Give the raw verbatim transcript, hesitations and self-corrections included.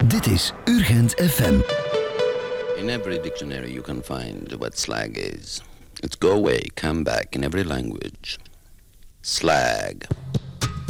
Dit is Urgent F M. In every dictionary you can find what slag is. It's go away, come back in every language. Slag.